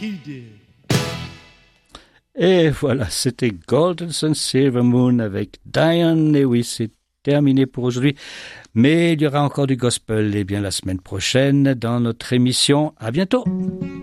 he did. Et voilà, c'était Golden Sun Silver Moon avec Diane. Et oui, c'est terminé pour aujourd'hui. Mais il y aura encore du gospel, eh bien, la semaine prochaine dans notre émission. À bientôt!